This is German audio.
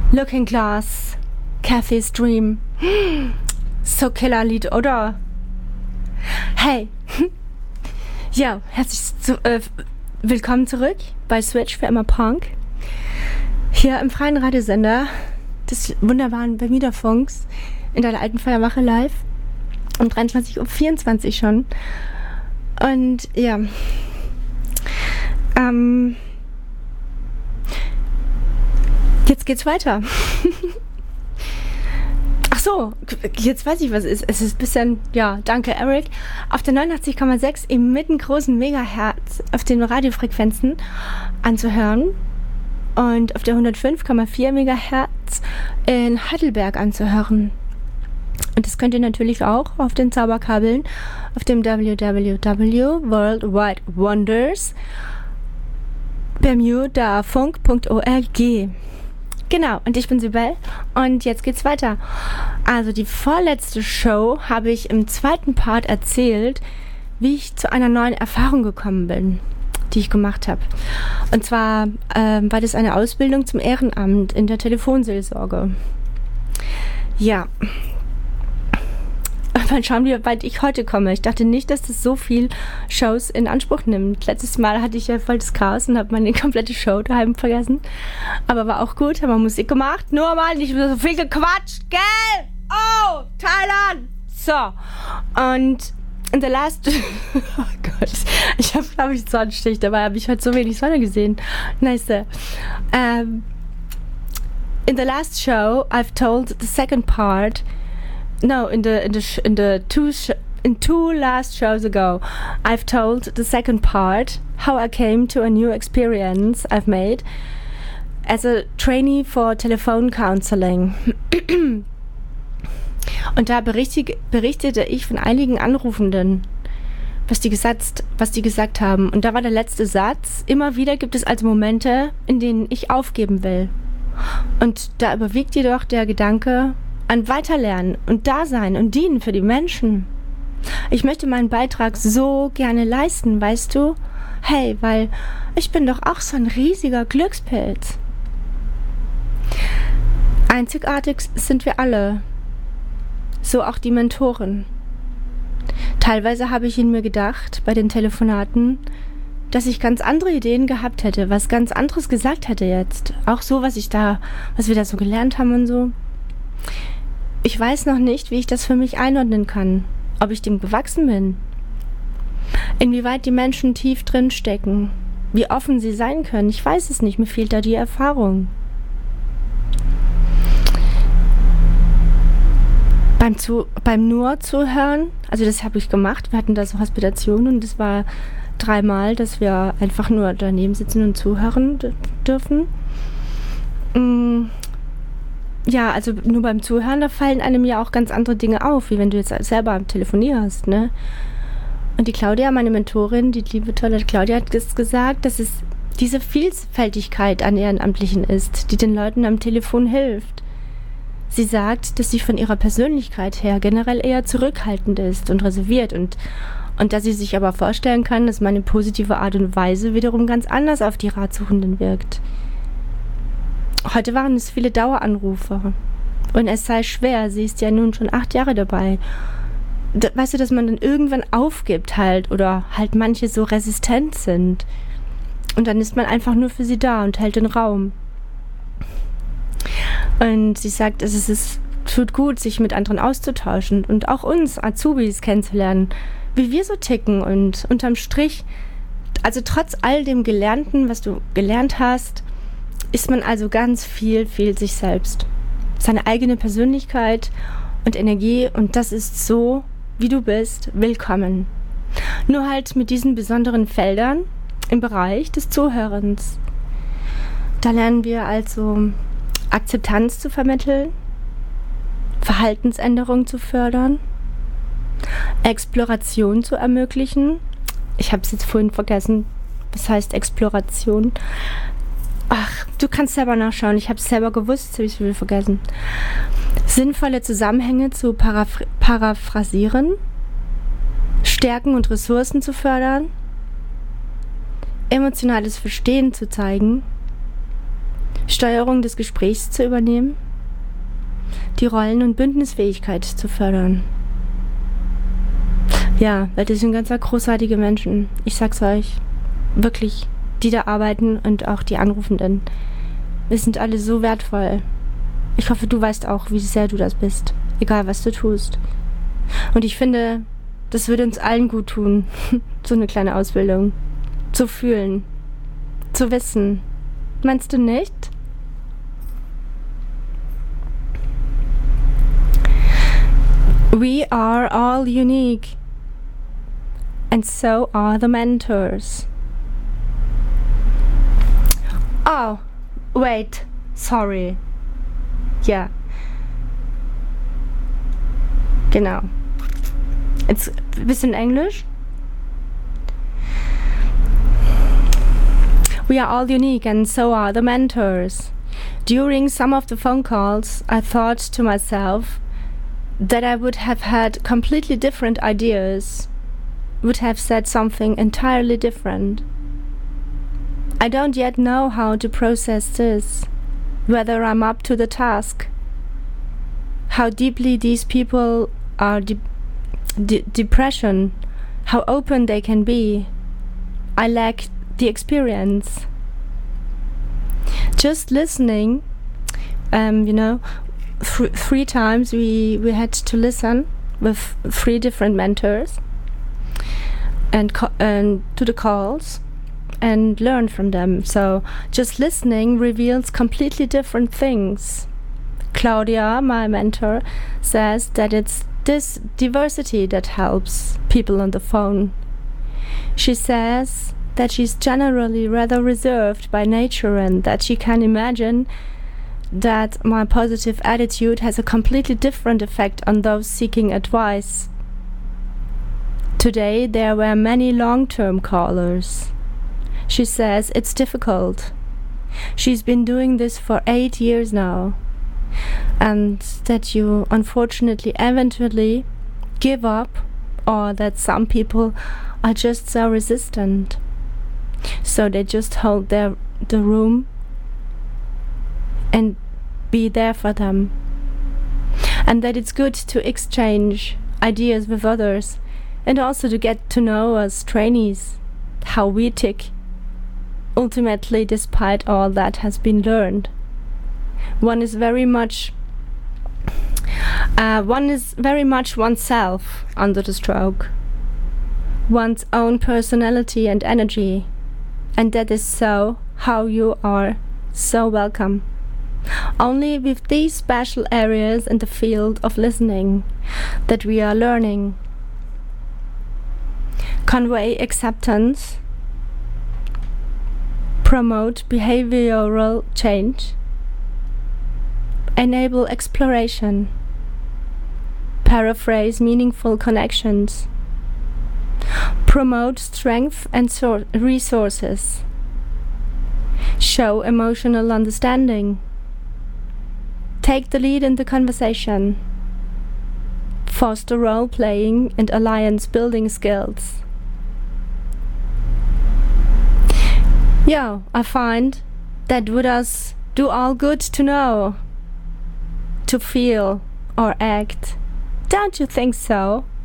Looking Glass, Kathy's Dream. So Killerlied, oder? Hey, ja, willkommen zurück bei Switch für immer Punk. Hier im freien Radiosender des wunderbaren Bermuda-Funks in der alten Feuerwache live um 23:24 Uhr schon. Und ja, jetzt geht's weiter. Ach so, jetzt weiß ich, was es ist. Es ist ein bisschen, ja, danke Eric. Auf der 89,6 im mittelgroßen Megahertz auf den Radiofrequenzen anzuhören und auf der 105,4 Megahertz in Heidelberg anzuhören. Und das könnt ihr natürlich auch auf den Zauberkabeln auf dem www.worldwidewonders bermudafunk.org. Genau, und ich bin Sibel und jetzt geht's weiter. Also die vorletzte Show habe ich im zweiten Part erzählt, wie ich zu einer neuen Erfahrung gekommen bin, die ich gemacht habe. Und zwar war das eine Ausbildung zum Ehrenamt in der Telefonseelsorge. Ja. Mal schauen, wie weit ich heute komme. Ich dachte nicht, dass das so viel Shows in Anspruch nimmt. Letztes Mal hatte ich ja voll das Chaos und habe meine komplette Show daheim vergessen. Aber war auch gut, haben wir Musik gemacht. Nur mal nicht so viel gequatscht, gell? Oh, Thailand! So. Und in der last... oh Gott. Ich habe, glaube ich, Sonnenstich. Dabei habe ich heute so wenig Sonne gesehen. Nice. In the last show, I've told the second part... No, in two last shows ago, I've told the second part how I came to a new experience I've made as a trainee for telephone counseling. Und da berichtete ich von einigen Anrufenden, was die gesagt haben. Und da war der letzte Satz: Immer wieder gibt es also Momente, in denen ich aufgeben will. Und da überwiegt jedoch der Gedanke an Weiterlernen und Dasein und Dienen für die Menschen. Ich möchte meinen Beitrag so gerne leisten, weißt du? Hey, weil ich bin doch auch so ein riesiger Glückspilz. Einzigartig sind wir alle. So auch die Mentoren. Teilweise habe ich in mir gedacht, bei den Telefonaten, dass ich ganz andere Ideen gehabt hätte, was ganz anderes gesagt hätte jetzt. Auch so, was wir da so gelernt haben und so. Ich weiß noch nicht, wie ich das für mich einordnen kann, ob ich dem gewachsen bin, inwieweit die Menschen tief drin stecken, wie offen sie sein können. Ich weiß es nicht, mir fehlt da die Erfahrung. Beim nur zuhören, also das habe ich gemacht, wir hatten da so Hospitationen und das war 3-mal, dass wir einfach nur daneben sitzen und zuhören dürfen. Ja, also nur beim Zuhören, da fallen einem ja auch ganz andere Dinge auf, wie wenn du jetzt selber telefonierst, ne? Und die Claudia, meine Mentorin, die liebe, tolle Claudia, hat gesagt, dass es diese Vielfältigkeit an Ehrenamtlichen ist, die den Leuten am Telefon hilft. Sie sagt, dass sie von ihrer Persönlichkeit her generell eher zurückhaltend ist und reserviert und dass sie sich aber vorstellen kann, dass meine positive Art und Weise wiederum ganz anders auf die Ratsuchenden wirkt. Heute waren es viele Daueranrufe und es sei schwer, sie ist ja nun schon 8 Jahre dabei. Weißt du, dass man dann irgendwann aufgibt halt oder halt manche so resistent sind und dann ist man einfach nur für sie da und hält den Raum. Und sie sagt, es tut gut, sich mit anderen auszutauschen und auch uns Azubis kennenzulernen, wie wir so ticken und unterm Strich, also trotz all dem Gelernten, was du gelernt hast, ist man also ganz viel sich selbst. Seine eigene Persönlichkeit und Energie und das ist so, wie du bist, willkommen. Nur halt mit diesen besonderen Feldern im Bereich des Zuhörens. Da lernen wir also Akzeptanz zu vermitteln, Verhaltensänderung zu fördern, Exploration zu ermöglichen. Ich habe es jetzt vorhin vergessen. Was heißt Exploration? Ach, du kannst selber nachschauen. Ich habe es selber gewusst, habe ich es wieder vergessen. Sinnvolle Zusammenhänge zu paraphrasieren, Stärken und Ressourcen zu fördern, emotionales Verstehen zu zeigen, Steuerung des Gesprächs zu übernehmen, die Rollen- und Bündnisfähigkeit zu fördern. Ja, weil das sind ganz großartige Menschen. Ich sag's euch, wirklich, die da arbeiten und auch die Anrufenden. Wir sind alle so wertvoll. Ich hoffe, du weißt auch, wie sehr du das bist, egal was du tust. Und ich finde, das würde uns allen gut tun, so eine kleine Ausbildung. Zu fühlen, zu wissen. Meinst du nicht? We are all unique. And so are the mentors. Oh, wait, sorry. Ja. Genau. Jetzt ein bisschen Englisch. We are all unique and so are the mentors. During some of the phone calls, I thought to myself that I would have had completely different ideas, would have said something entirely different. I don't yet know how to process this, whether I'm up to the task, how deeply these people are depression, how open they can be. I lack the experience. Just listening, three times we had to listen with 3 different mentors and to the calls and learn from them. So just listening reveals completely different things. Claudia, my mentor, says that it's this diversity that helps people on the phone. She says that she's generally rather reserved by nature and that she can imagine that my positive attitude has a completely different effect on those seeking advice. Today there were many long-term callers. She says it's difficult. She's been doing this for 8 years now, and that you unfortunately eventually give up, or that some people are just so resistant. So they just hold the room and be there for them. And that it's good to exchange ideas with others and also to get to know us trainees, how we tick, ultimately despite all that has been learned. One is very much oneself under the stroke, one's own personality and energy, and that is so how you are so welcome. Only with these special areas in the field of listening that we are learning. Convey acceptance, promote behavioral change, enable exploration, paraphrase meaningful connections, promote strength and resources, show emotional understanding, take the lead in the conversation, foster role-playing and alliance-building skills. Yeah, I find that would us do all good to know, to feel or act. Don't you think so?